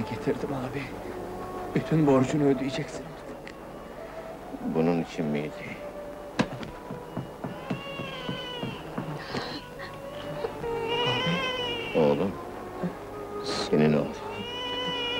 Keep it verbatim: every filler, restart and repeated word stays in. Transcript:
getirdim abi. Bütün borcunu ödeyeceksin artık. Bunun için miydi? Oğlum, senin oğlun.